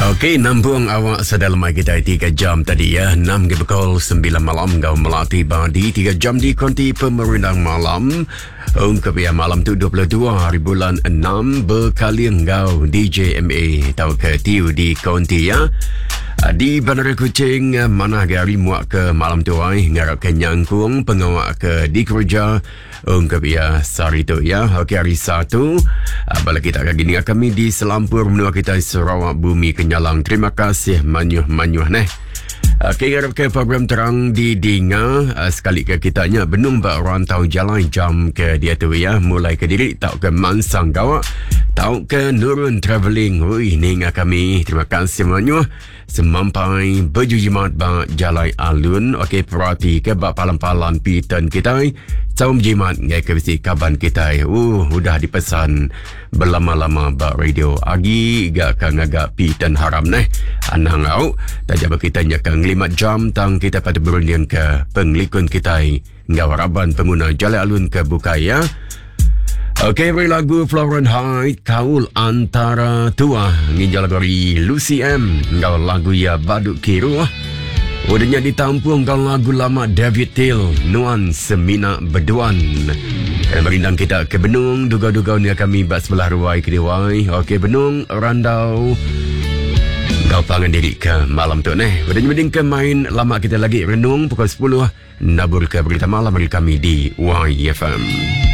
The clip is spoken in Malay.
Okey, nampung awak sedalam kita 3 jam tadi ya. 6 ke pukul 9 malam kau melatih badi 3 jam di konti pemerintah malam. Kebiaya malam tu 22 hari bulan 6 berkali engkau DJMA tahu ke tiu di konti ya. Di Bandar Kuching mana hari muak ke malam tu ngarap ke nyangkung pengawak ke di kerja kebiaya sari tu ya. Okey, hari Sabtu bala kita akan gini kami di Selampur menua kita Sarawak Bumi Kenyalang. Terima kasih manyuh neh. Okey, ngarap ke program terang di Dinga sekali ke kitanya benung bak rantau jalan jam ke dia tu ya, mulai ke diri tau ke Mansang Gawak tau ke Nurun Travelling. Ui, ni kami terima kasih manyuh semampai berjujimat bak jalan alun. Okey, perhati ke bak palam-palam pitan kita saum jimat ngai ke bisi kaban kita. Udah dipesan berlama-lama bak radio agi gak kang agak pitan haram neh anang au tajab kita nyakang 5 jam tang kita pada berunding ke penglikun kita ngawaraban pengguna jalan alun ke Bukaya. Okey, beri lagu Florence Hyde Kaul Antara Tua nginjal dari Lucy M ngau lagu ya Baduk Kiru. Udahnya ditampung kau lagu lama David Till Nuan Semina Beduan. Berindang kita ke Benung duga-duga ni kami bat sebelah ruai ke Dewai. Okey, Benung Randau kau pangan diri ke malam tu neh. Udahnya mending ke main lama kita lagi renung pukul 10 nabur ke berita malam dari kami di YFM.